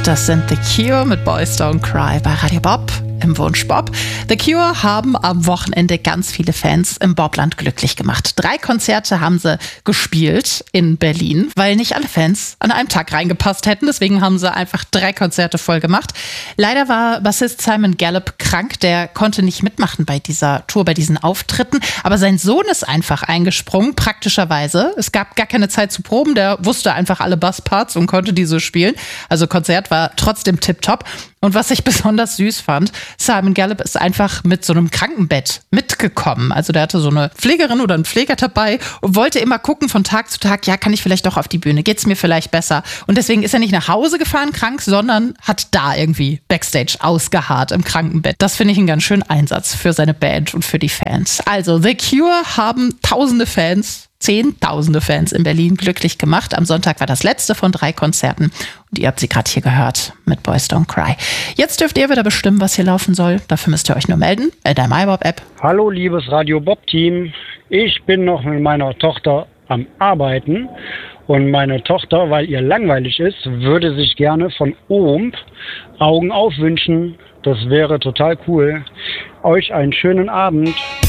Das sind The Cure mit Boys Don't Cry bei Radio Bob im Wunsch Bob. The Cure haben am Wochenende ganz viele Fans im Bobland glücklich gemacht. 3 Konzerte haben sie gespielt in Berlin, weil nicht alle Fans an einem Tag reingepasst hätten. Deswegen haben sie einfach 3 Konzerte voll gemacht. Leider war Bassist Simon Gallup krank. Der konnte nicht mitmachen bei dieser Tour, bei diesen Auftritten. Aber sein Sohn ist einfach eingesprungen, praktischerweise. Es gab gar keine Zeit zu proben. Der wusste einfach alle Bassparts und konnte diese spielen. Also Konzert war trotzdem tipptopp. Und was ich besonders süß fand, Simon Gallup ist einfach mit so einem Krankenbett mitgekommen. Also der hatte so eine Pflegerin oder einen Pfleger dabei und wollte immer gucken von Tag zu Tag, ja, kann ich vielleicht doch auf die Bühne, geht's mir vielleicht besser? Und deswegen ist er nicht nach Hause gefahren krank, sondern hat da irgendwie Backstage ausgeharrt im Krankenbett. Das finde ich einen ganz schönen Einsatz für seine Band und für die Fans. Also The Cure haben tausende Fans, Zehntausende Fans in Berlin glücklich gemacht. Am Sonntag war das letzte von 3 Konzerten und ihr habt sie gerade hier gehört mit Boys Don't Cry. Jetzt dürft ihr wieder bestimmen, was hier laufen soll. Dafür müsst ihr euch nur melden in der MyBob-App. Hallo liebes Radio Bob-Team, ich bin noch mit meiner Tochter am Arbeiten und meine Tochter, weil ihr langweilig ist, würde sich gerne von OMP Augen auf wünschen. Das wäre total cool. Euch einen schönen Abend.